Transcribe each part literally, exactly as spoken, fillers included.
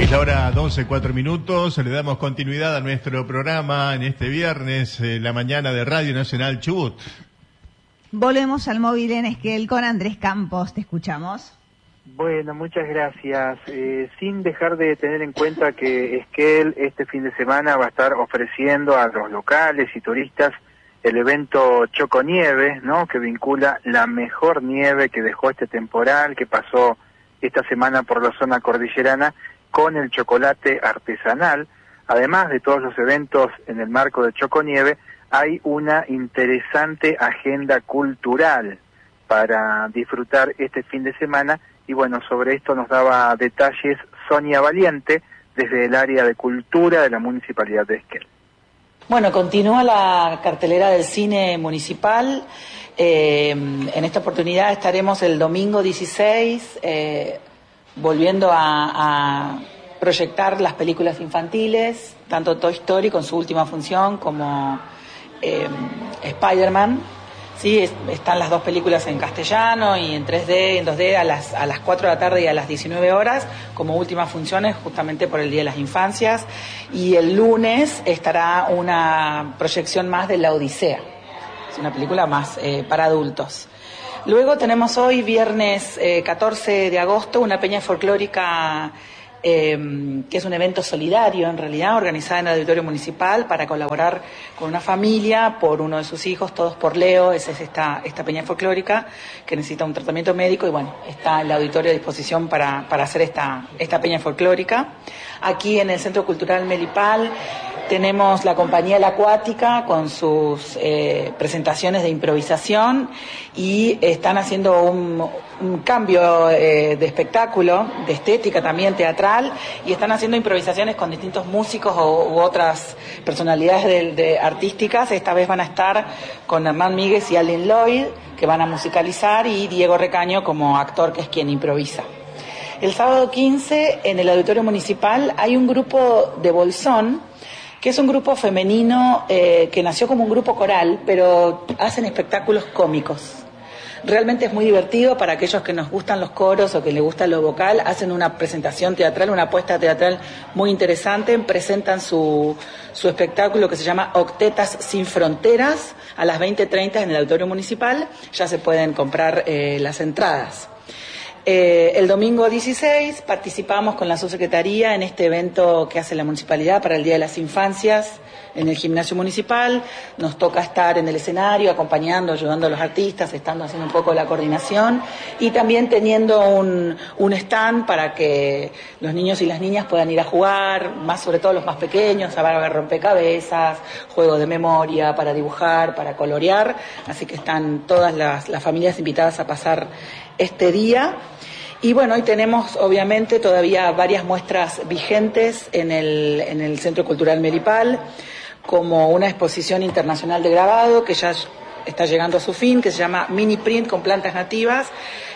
Es la hora doce, cuatro minutos. Le damos continuidad a nuestro programa en este viernes, eh, la mañana de Radio Nacional Chubut. Volvemos al móvil en Esquel con Andrés Campos. Te escuchamos. Bueno, muchas gracias. Eh, sin dejar de tener en cuenta que Esquel este fin de semana va a estar ofreciendo a los locales y turistas el evento Choconieve, ¿no? Que vincula la mejor nieve que dejó este temporal que pasó esta semana por la zona cordillerana con el chocolate artesanal. Además de todos los eventos en el marco de Choconieve, hay una interesante agenda cultural para disfrutar este fin de semana, y bueno, sobre esto nos daba detalles Sonia Valiente, desde el área de cultura de la Municipalidad de Esquel. Bueno, continúa la cartelera del cine municipal. Eh, en esta oportunidad estaremos el domingo dieciséis, eh, volviendo a, a proyectar las películas infantiles, tanto Toy Story con su última función como eh, Spider-Man. Sí, es, están las dos películas en castellano y en tres D, en dos D a las a las cuatro de la tarde y a las diecinueve horas como últimas funciones, justamente por el Día de las Infancias. Y el lunes estará una proyección más de La Odisea. Es una película más eh, para adultos. Luego tenemos hoy, viernes eh, catorce de agosto, una peña folclórica eh, que es un evento solidario, en realidad, organizada en el Auditorio Municipal para colaborar con una familia por uno de sus hijos, todos por Leo. Esa es esta, esta peña folclórica que necesita un tratamiento médico y bueno, está el auditorio a disposición para, para hacer esta, esta peña folclórica. Aquí en el Centro Cultural Melipal tenemos la compañía La Acuática con sus eh, presentaciones de improvisación y están haciendo un, un cambio eh, de espectáculo, de estética también teatral, y están haciendo improvisaciones con distintos músicos o, u otras personalidades de, de artísticas. Esta vez van a estar con Hernán Míguez y Allen Lloyd, que van a musicalizar, y Diego Recaño como actor, que es quien improvisa. El sábado quince, en el Auditorio Municipal, hay un grupo de Bolsón, que es un grupo femenino eh, que nació como un grupo coral, pero hacen espectáculos cómicos. Realmente es muy divertido para aquellos que nos gustan los coros o que les gusta lo vocal. Hacen una presentación teatral, una apuesta teatral muy interesante. Presentan su, su espectáculo que se llama Octetas sin Fronteras a las veinte treinta en el Auditorio Municipal. Ya se pueden comprar eh, las entradas. Eh, el domingo dieciséis participamos con la subsecretaría en este evento que hace la municipalidad para el Día de las Infancias en el gimnasio municipal. Nos toca estar en el escenario acompañando, ayudando a los artistas, estando haciendo un poco la coordinación y también teniendo un, un stand para que los niños y las niñas puedan ir a jugar, más sobre todo los más pequeños, a ver rompecabezas, juegos de memoria, para dibujar, para colorear. Así que están todas las, las familias invitadas a pasar este día. Y bueno, hoy tenemos obviamente todavía varias muestras vigentes en el, en el Centro Cultural Melipal, como una exposición internacional de grabado que ya está llegando a su fin, que se llama Mini Print con plantas nativas.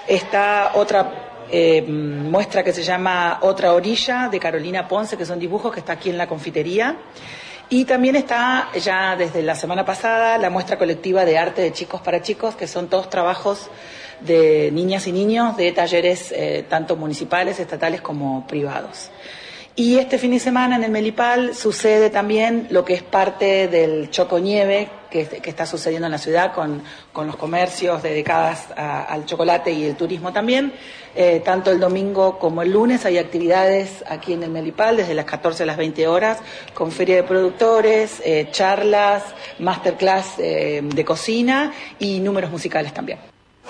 Está otra eh, muestra que se llama Otra Orilla, de Carolina Ponce, que son dibujos, que está aquí en la confitería. Y también está ya desde la semana pasada la muestra colectiva de arte de chicos para chicos, que son todos trabajos de niñas y niños de talleres eh, tanto municipales, estatales como privados. Y este fin de semana en el Melipal sucede también lo que es parte del Choconieve que, que está sucediendo en la ciudad con, con los comercios dedicados a, al chocolate y el turismo también. Eh, tanto el domingo como el lunes hay actividades aquí en el Melipal desde las catorce a las veinte horas con feria de productores, eh, charlas, masterclass eh, de cocina y números musicales también.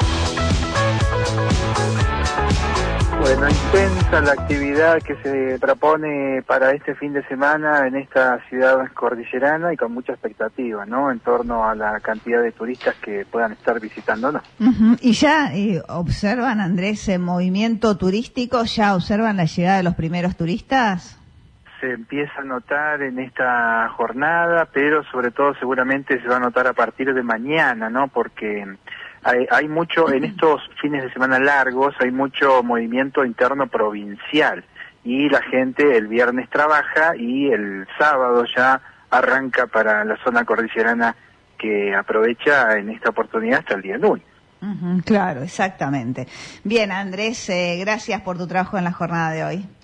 Bueno, intensa la actividad que se propone para este fin de semana en esta ciudad cordillerana y con mucha expectativa, ¿no?, en torno a la cantidad de turistas que puedan estar visitándonos. Uh-huh. Y ya eh, observan, Andrés, el movimiento turístico, ya observan la llegada de los primeros turistas. Se empieza a notar en esta jornada, pero sobre todo seguramente se va a notar a partir de mañana, ¿no?, porque Hay, hay mucho, en estos fines de semana largos, hay mucho movimiento interno provincial y la gente el viernes trabaja y el sábado ya arranca para la zona cordillerana, que aprovecha en esta oportunidad hasta el día lunes. Uh-huh, claro, exactamente. Bien, Andrés, eh, gracias por tu trabajo en la jornada de hoy.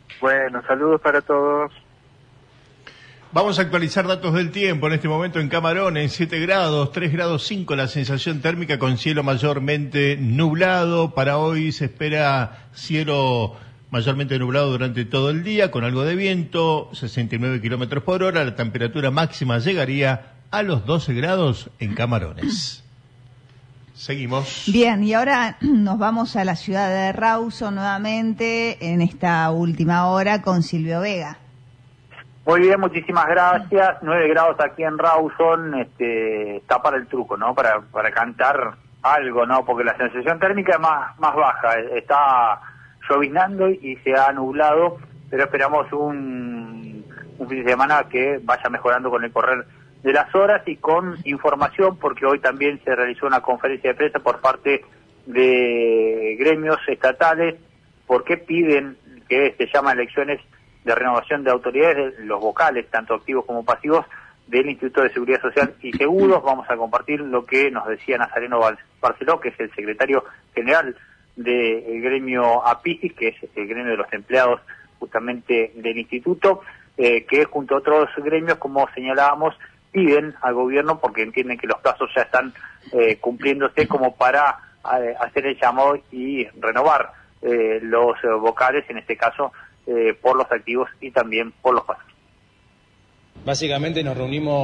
Bueno, saludos para todos. Vamos a actualizar datos del tiempo. En este momento en Camarones, siete grados, tres grados cinco la sensación térmica con cielo mayormente nublado. Para hoy se espera cielo mayormente nublado durante todo el día, con algo de viento, sesenta y nueve kilómetros por hora. La temperatura máxima llegaría a los doce grados en Camarones. Seguimos. Bien, y ahora nos vamos a la ciudad de Rawson nuevamente en esta última hora con Silvio Vega. Muy bien, muchísimas gracias. Nueve grados aquí en Rawson, este, está para el truco, ¿no? Para para cantar algo, ¿no? Porque la sensación térmica es más más baja. Está lloviznando y se ha nublado, pero esperamos un, un fin de semana que vaya mejorando con el correr de las horas y con información, porque hoy también se realizó una conferencia de prensa por parte de gremios estatales, porque piden que se llaman elecciones de renovación de autoridades, de los vocales, tanto activos como pasivos, del Instituto de Seguridad Social y Seguros. Vamos a compartir lo que nos decía Nazareno Barceló, que es el secretario general del gremio APIGIS, que es el gremio de los empleados justamente del instituto, eh, que junto a otros gremios, como señalábamos, piden al gobierno, porque entienden que los plazos ya están eh, cumpliéndose, como para eh, hacer el llamado y renovar eh, los eh, vocales, en este caso eh, por los activos y también por los pasivos. Básicamente nos reunimos